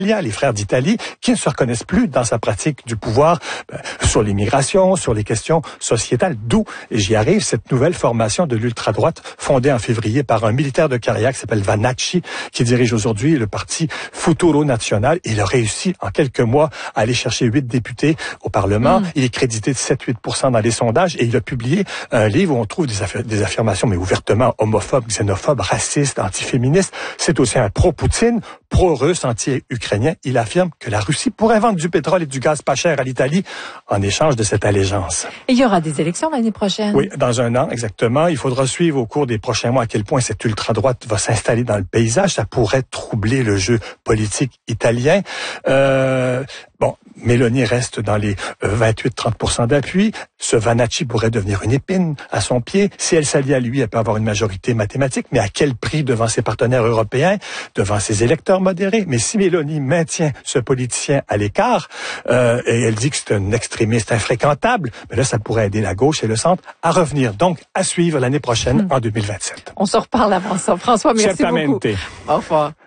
les frères d'Italie, qui ne se reconnaissent plus dans sa pratique du pouvoir sur l'immigration, sur les questions sociétales. D'où, et j'y arrive, cette nouvelle formation de l'ultra-droite fondée en février par un militaire de carrière qui s'appelle Vanacci, qui dirige aujourd'hui le parti Futuro Nazionale. Il a réussi en quelques mois à aller chercher 8 députés au Parlement. Il est crédité de 7-8% dans les sondages et il a publié un livre où on trouve des affirmations mais ouvertement homophobes, xénophobes, racistes, antiféministes. C'est aussi un pro-Poutine, pro-russe, anti-ukrainien. Il affirme que la Russie pourrait vendre du pétrole et du gaz pas cher à l'Italie en échange de cette allégeance. Et il y aura des élections l'année prochaine. Oui, dans un an, exactement. Il faudra suivre au cours des prochains mois à quel point cette ultra-droite va s'installer dans le paysage. Ça pourrait troubler le jeu politique italien. Mélanie reste dans les 28-30% d'appui. Ce Vanacci pourrait devenir une épine à son pied. Si elle s'allie à lui, elle peut avoir une majorité mathématique, mais à quel prix devant ses partenaires européens, devant ses électeurs modérés? Mais si Mélanie maintient ce politicien à l'écart, et elle dit que c'est un extrémiste infréquentable, mais là, ça pourrait aider la gauche et le centre à revenir. Donc, à suivre l'année prochaine, en 2027. On se reparle avant ça. François, merci beaucoup. Au revoir.